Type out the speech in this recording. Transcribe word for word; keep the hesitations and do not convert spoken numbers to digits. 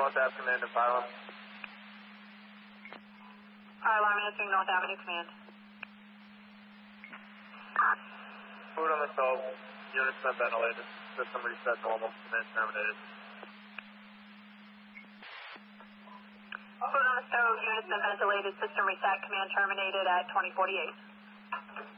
North Ave Command and fire alarm. Fire alarm answering North Avenue Command. Food on the stove. Units not ventilated. System reset normal. Command terminated. Food on the stove. Units not ventilated. System reset. Command terminated at twenty forty-eight.